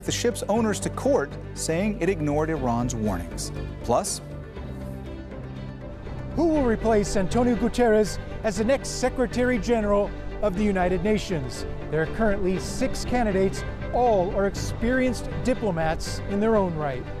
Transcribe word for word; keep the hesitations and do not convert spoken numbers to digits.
the ship's owners to court, saying it ignored Iran's warnings. Plus, who will replace Antonio Guterres as the next Secretary General of the United Nations? There are currently six candidates. All are experienced diplomats in their own right.